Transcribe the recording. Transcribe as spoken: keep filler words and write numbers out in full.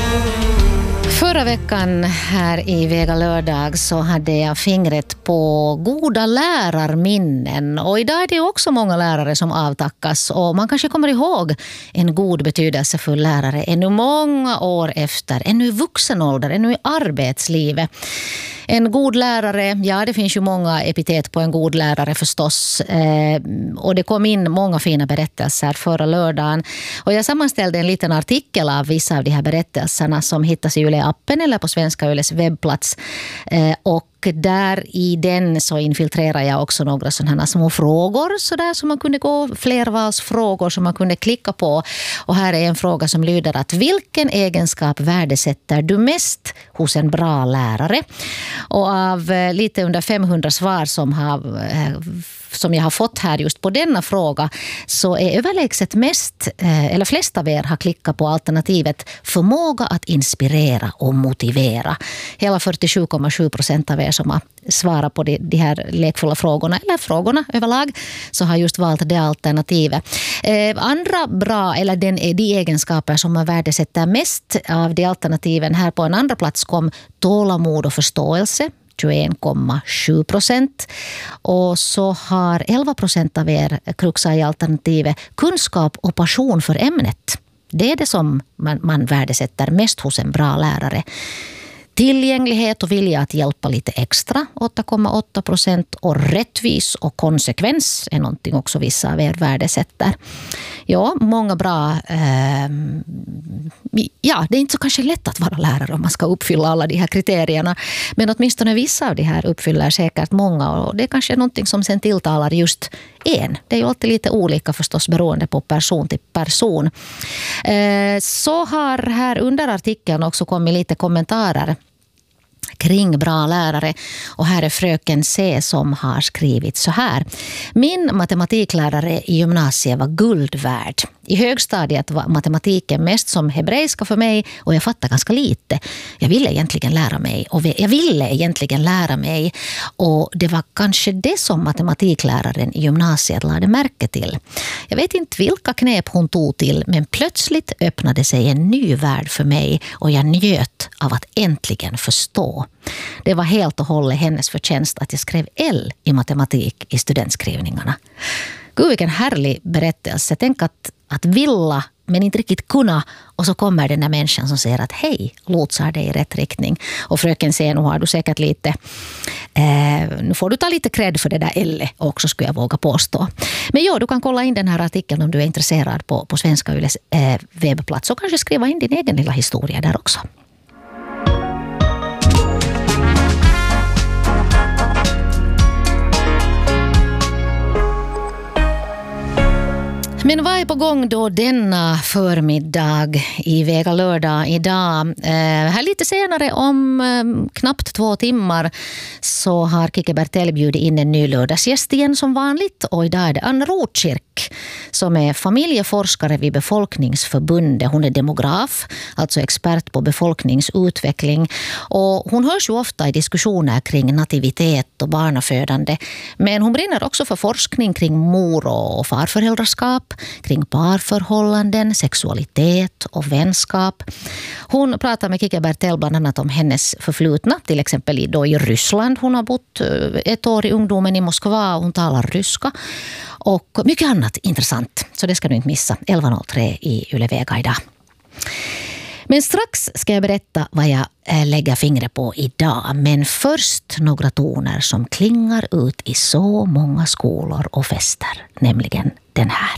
Förra veckan här i Vega lördag så hade jag fingret på goda lärarminnen. Och idag är det också många lärare som avtackas. Och man kanske kommer ihåg en god betydelsefull lärare ännu många år efter. Ännu i vuxen ålder, ännu i arbetslivet. En god lärare, ja det finns ju många epitet på en god lärare förstås. Eh, och det kom in många fina berättelser förra lördagen. Och jag sammanställde en liten artikel av vissa av de här berättelserna som hittas i Yle-appen eller på Svenska Yles webbplats. Eh, och där i den så infiltrerar jag också några sådana små frågor så där som man kunde gå, flervalsfrågor som man kunde klicka på. Och här är en fråga som lyder att vilken egenskap värdesätter du mest hos en bra lärare? Och av eh, lite under femhundra svar som har eh, som jag har fått här just på denna fråga så är överlägset mest, eller flest av er har klickat på alternativet förmåga att inspirera och motivera. Hela fyrtiosju komma sju procent av er som har svarat på de, de här lekfulla frågorna eller frågorna överlag så har just valt det alternativet. Eh, andra bra, eller den, de egenskaper som man värdesätter mest av de alternativen här på en andra plats kom tålamod och förståelse. tjugoen komma sju procent. Och så har elva procent av er kruxar i alternativet kunskap och passion för ämnet. Det är det som man, man värdesätter mest hos en bra lärare. Tillgänglighet och vilja att hjälpa lite extra, åtta komma åtta procent. Och rättvis och konsekvens är någonting också vissa av er värdesätter. Ja, många bra... Eh, ja, det är inte så kanske lätt att vara lärare om man ska uppfylla alla de här kriterierna. Men åtminstone vissa av de här uppfyller säkert många. Och det är kanske någonting som sen tilltalar just en. Det är ju alltid lite olika förstås beroende på person till person. Eh, så har här under artikeln också kommit lite kommentarer kring bra lärare. Och här är fröken C som har skrivit så här. Min matematiklärare i gymnasiet var guld värd. I högstadiet var matematiken mest som hebreiska för mig och jag fattade ganska lite. Jag ville egentligen lära mig och jag ville egentligen lära mig och det var kanske det som matematikläraren i gymnasiet lade märke till. Jag vet inte vilka knep hon tog till men plötsligt öppnade sig en ny värld för mig och jag njöt av att äntligen förstå. Det var helt och hållet hennes förtjänst att jag skrev L i matematik i studentskrivningarna. Gud, vilken härlig berättelse. Tänk att, att vilja men inte riktigt kunna och så kommer den där människan som säger att hej, lotsar dig i rätt riktning. Och fröken säger, nu har du säkert lite eh, nu får du ta lite cred för det där L också skulle jag våga påstå. Men ja, du kan kolla in den här artikeln om du är intresserad på, på Svenska Yles eh, webbplats och kanske skriva in din egen lilla historia där också. Men vad är på gång då denna förmiddag i Vega lördag idag? Eh, här lite senare om eh, knappt två timmar så har Kike Bertell bjudit in en ny lördagsgäst igen som vanligt. Och idag är det Anna Rotkirk som är familjeforskare vid Befolkningsförbundet. Hon är demograf, alltså expert på befolkningsutveckling. Och hon hörs ju ofta i diskussioner kring nativitet och barnafödande. Men hon brinner också för forskning kring mor- och farföräldraskap, kring parförhållanden, sexualitet och vänskap. Hon pratar med Kike Bertell bland annat om hennes förflutna, till exempel då i Ryssland. Hon har bott ett år i ungdomen i Moskva och hon talar ryska. Och mycket annat intressant, så det ska du inte missa. elva noll tre i Yle Vega idag. Men strax ska jag berätta vad jag lägger fingret på idag. Men först några toner som klingar ut i så många skolor och fester, nämligen den här.